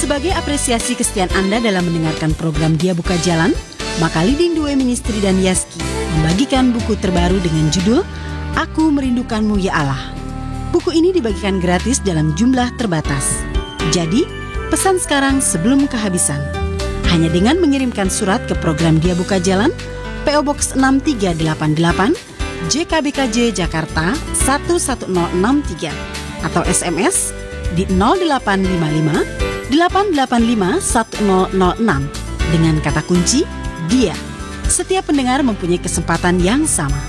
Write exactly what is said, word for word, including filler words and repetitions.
Sebagai apresiasi kesetiaan Anda dalam mendengarkan program Dia Buka Jalan, maka Leading Due Ministry dan Yaski membagikan buku terbaru dengan judul Aku Merindukanmu Ya Allah. Buku ini dibagikan gratis dalam jumlah terbatas. Jadi, pesan sekarang sebelum kehabisan. Hanya dengan mengirimkan surat ke program Dia Buka Jalan, P O Box enam tiga delapan delapan, J K B K J Jakarta satu satu nol enam tiga atau S M S di nol delapan lima lima delapan delapan lima satu nol nol enam dengan kata kunci Dia. Setiap pendengar mempunyai kesempatan yang sama.